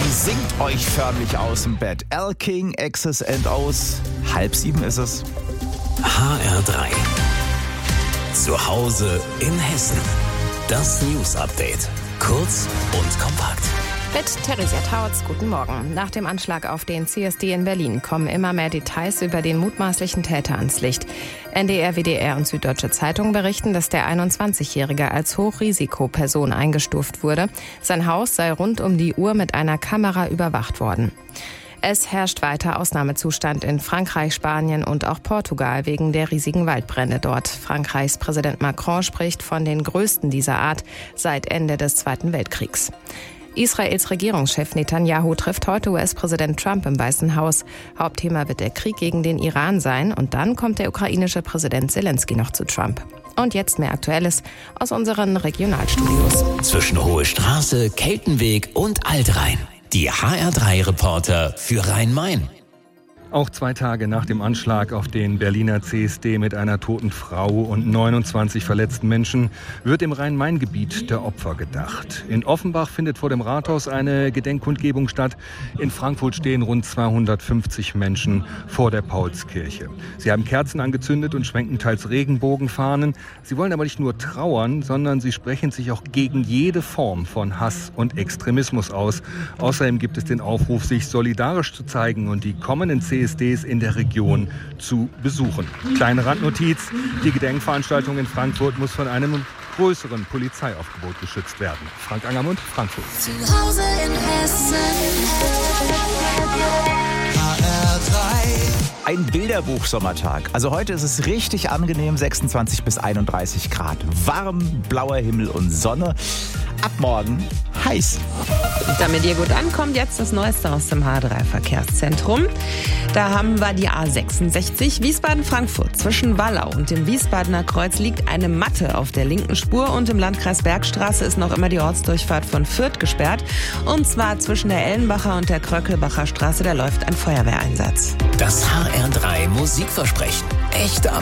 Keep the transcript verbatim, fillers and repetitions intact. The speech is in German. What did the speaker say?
Die singt euch förmlich aus dem Bett. Al King, X's and O's. Halb sieben ist es. H R drei. Zu Hause in Hessen. Das News Update. Kurz und kompakt. Mit Theresia Tautz, guten Morgen. Nach dem Anschlag auf den C S D in Berlin kommen immer mehr Details über den mutmaßlichen Täter ans Licht. N D R, W D R und Süddeutsche Zeitung berichten, dass der einundzwanzigjährige als Hochrisikoperson eingestuft wurde. Sein Haus sei rund um die Uhr mit einer Kamera überwacht worden. Es herrscht weiter Ausnahmezustand in Frankreich, Spanien und auch Portugal wegen der riesigen Waldbrände dort. Frankreichs Präsident Macron spricht von den größten dieser Art seit Ende des Zweiten Weltkriegs. Israels Regierungschef Netanyahu trifft heute U S-Präsident Trump im Weißen Haus. Hauptthema wird der Krieg gegen den Iran sein und dann kommt der ukrainische Präsident Zelensky noch zu Trump. Und jetzt mehr Aktuelles aus unseren Regionalstudios. Zwischen Hohe Straße, Keltenweg und Altrhein. Die H R drei Reporter für Rhein-Main. Auch zwei Tage nach dem Anschlag auf den Berliner C S D mit einer toten Frau und neunundzwanzig verletzten Menschen wird im Rhein-Main-Gebiet der Opfer gedacht. In Offenbach findet vor dem Rathaus eine Gedenkkundgebung statt. In Frankfurt stehen rund zweihundertfünfzig Menschen vor der Paulskirche. Sie haben Kerzen angezündet und schwenken teils Regenbogenfahnen. Sie wollen aber nicht nur trauern, sondern sie sprechen sich auch gegen jede Form von Hass und Extremismus aus. Außerdem gibt es den Aufruf, sich solidarisch zu zeigen und die kommenden C S Ds in der Region zu besuchen. Kleine Randnotiz: Die Gedenkveranstaltung in Frankfurt muss von einem größeren Polizeiaufgebot geschützt werden. Frank Angermund, Frankfurt. Zu Hause in Hessen. H R drei. Ein Bilderbuch-Sommertag. Also heute ist es richtig angenehm, sechsundzwanzig bis einunddreißig Grad. Warm, blauer Himmel und Sonne. Ab morgen heiß. Damit ihr gut ankommt, jetzt das Neueste aus dem H drei Verkehrszentrum. Da haben wir die A sechsundsechzig Wiesbaden-Frankfurt. Zwischen Wallau und dem Wiesbadener Kreuz liegt eine Matte auf der linken Spur und im Landkreis Bergstraße ist noch immer die Ortsdurchfahrt von Fürth gesperrt. Und zwar zwischen der Ellenbacher und der Kröckelbacher Straße, da läuft ein Feuerwehreinsatz. Das H R drei Musikversprechen. Echte Updates.